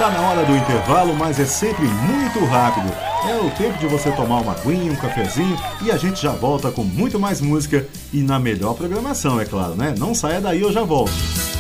Tá na hora do intervalo, mas é sempre muito rápido. É o tempo de você tomar uma aguinha, um cafezinho e a gente já volta com muito mais música e na melhor programação, é claro, né? Não saia daí, eu já volto.